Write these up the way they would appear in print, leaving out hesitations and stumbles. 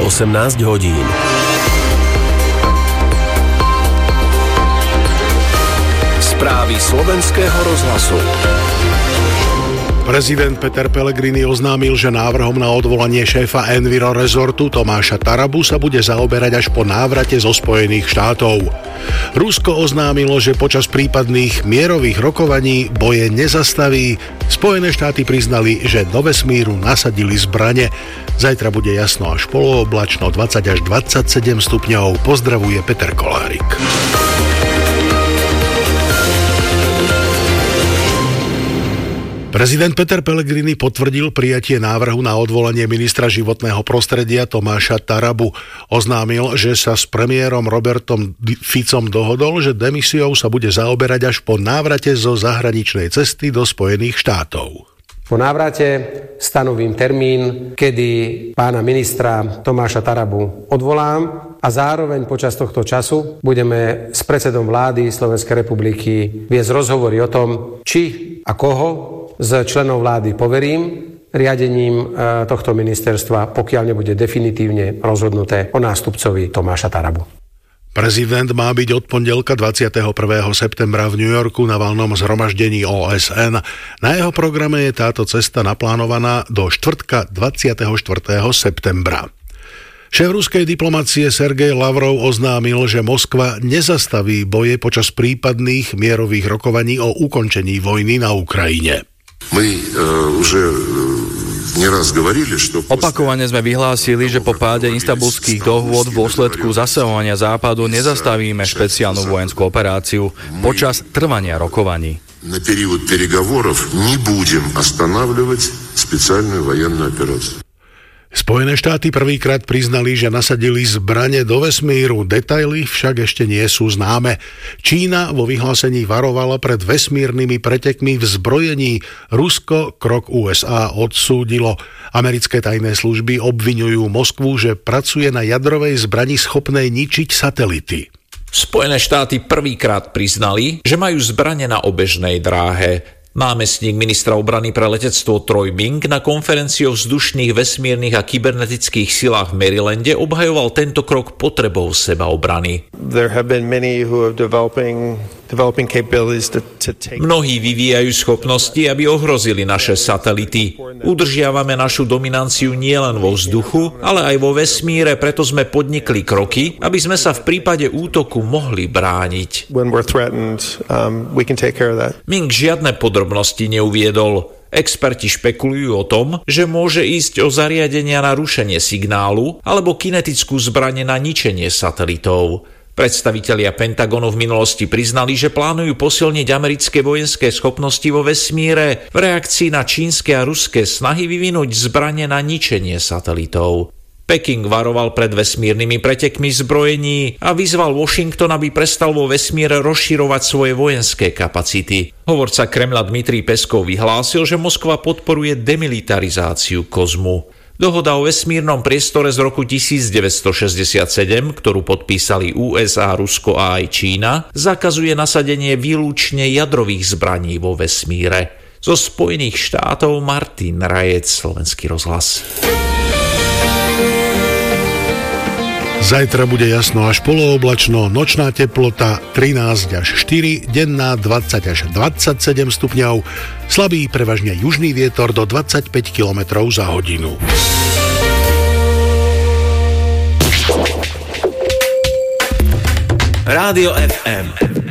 18 hodín. Správy slovenského rozhlasu. Prezident Peter Pellegrini oznámil, že návrhom na odvolanie šéfa Enviro Resortu Tomáša Tarabu sa bude zaoberať až po návrate zo Spojených štátov. Rusko oznámilo, že počas prípadných mierových rokovaní boje nezastaví. Spojené štáty priznali, že do vesmíru nasadili zbrane. Zajtra bude jasno až polooblačno, 20 až 27 stupňov. Pozdravuje Peter Kolárik. Prezident Peter Pellegrini potvrdil prijatie návrhu na odvolanie ministra životného prostredia Tomáša Tarabu. Oznámil, že sa s premiérom Robertom Ficom dohodol, že demisiou sa bude zaoberať až po návrate zo zahraničnej cesty do Spojených štátov. Po návrate stanovím termín, kedy pána ministra Tomáša Tarabu odvolám a zároveň počas tohto času budeme s predsedom vlády Slovenskej republiky viesť rozhovory o tom, či a koho z členov vlády poverím riadením tohto ministerstva, pokiaľ nebude definitívne rozhodnuté o nástupcovi Tomáša Tarabu. Prezident má byť od pondelka 21. septembra v New Yorku na valnom zhromaždení OSN. Na jeho programe je táto cesta naplánovaná do štvrtka 24. septembra. Šéf ruskej diplomacie Sergej Lavrov oznámil, že Moskva nezastaví boje počas prípadných mierových rokovaní o ukončení vojny na Ukrajine. Opakovane sme vyhlásili, že po páde Istanbulských dohôd v dôsledku zasahovania Západu nezastavíme špeciálnu vojenskú operáciu počas trvania rokovaní. Na period переговоров не будем останавливать специальную военную операцию. Spojené štáty prvýkrát priznali, že nasadili zbrane do vesmíru. Detaily však ešte nie sú známe. Čína vo vyhlásení varovala pred vesmírnymi pretekmi v zbrojení. Rusko krok USA odsúdilo. Americké tajné služby obviňujú Moskvu, že pracuje na jadrovej zbrani schopnej ničiť satelity. Spojené štáty prvýkrát priznali, že majú zbrane na obežnej dráhe. Námestník ministra obrany pre letectvo Troy Ming na konferencii o vzdušných, vesmírnych a kybernetických silách v Marylande obhajoval tento krok potrebou sebaobrany. Mnohí vyvíjajú schopnosti, aby ohrozili naše satelity. Udržiavame našu dominanciu nielen vo vzduchu, ale aj vo vesmíre, preto sme podnikli kroky, aby sme sa v prípade útoku mohli brániť. Ming žiadne podrobnosti neuviedol. Experti špekulujú o tom, že môže ísť o zariadenia na rušenie signálu alebo kinetickú zbraň na ničenie satelitov. Predstavitelia Pentagonu v minulosti priznali, že plánujú posilniť americké vojenské schopnosti vo vesmíre v reakcii na čínske a ruské snahy vyvinúť zbrane na ničenie satelitov. Peking varoval pred vesmírnymi pretekmi zbrojení a vyzval Washington, aby prestal vo vesmíre rozširovať svoje vojenské kapacity. Hovorca Kremľa Dmitrij Peskov vyhlásil, že Moskva podporuje demilitarizáciu kozmu. Dohoda o vesmírnom priestore z roku 1967, ktorú podpísali USA, Rusko a aj Čína, zakazuje nasadenie výlučne jadrových zbraní vo vesmíre. Zo Spojených štátov Martin Rajec, Slovenský rozhlas. Zajtra bude jasno až polooblačno, nočná teplota 13 až 4, denná 20 až 27 stupňov, slabý prevažne južný vietor do 25 km za hodinu. Rádio FM.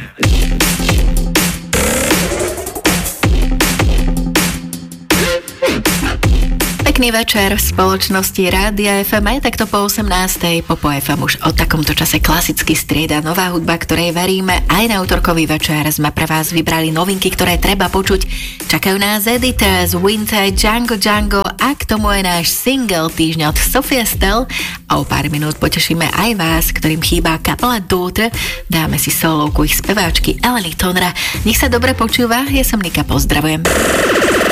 Pekný večer v spoločnosti Rádia FM, aj takto po 18. Popo FM už o takomto čase klasicky strieda nová hudba, ktorej veríme. Aj na utorkový večer sme pre vás vybrali novinky, ktoré treba počuť. Čakajú nás Editors, Winter, Django Django a k tomu je náš single týždňa od Sophia Stell. A o pár minút potešíme aj vás, ktorým chýba kapela Daughter. Dáme si solovku ich speváčky Eleny Tonra. Nech sa dobre počúva, ja som Nika, pozdravujem.